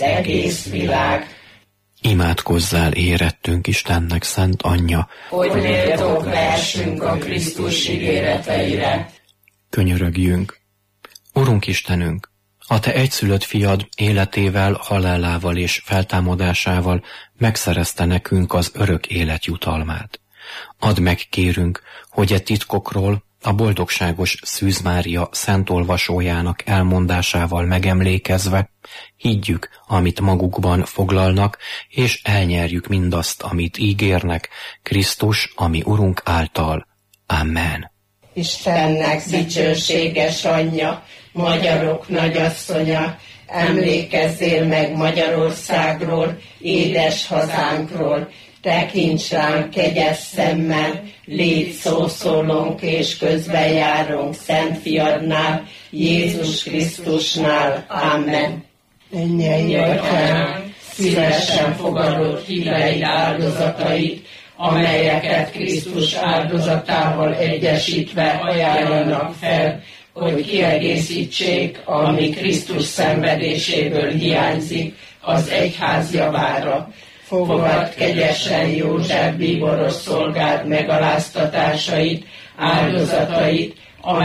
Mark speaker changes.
Speaker 1: egész világ.
Speaker 2: Imádkozzál, érettünk Istennek szent anyja,
Speaker 1: hogy méltók lehessünk a Krisztus ígéreteire.
Speaker 2: Könyörögjünk. Urunk Istenünk, a Te egyszülött fiad életével, halálával és feltámadásával megszerezte nekünk az örök élet jutalmát. Add meg, kérünk, hogy e titkokról a boldogságos Szűz Mária szent olvasójának elmondásával megemlékezve higgyük, amit magukban foglalnak, és elnyerjük mindazt, amit ígérnek, Krisztus, ami Urunk által. Amen.
Speaker 1: Istennek dicsőséges anyja, magyarok nagyasszonya, emlékezzél meg Magyarországról, édes hazánkról, tekints ránk kegyes szemmel, légy szószólónk és közbenjárunk Szent Fiadnál, Jézus Krisztusnál. Amen. Mennyei Atyánk, szívesen fogadott híveid áldozatait, amelyeket Krisztus áldozatával egyesítve ajánlanak fel, hogy kiegészítsék, ami Krisztus szenvedéséből hiányzik, az egyház javára. Fogadd kegyesen József bíboros szolgád megaláztatásait, áldozatait,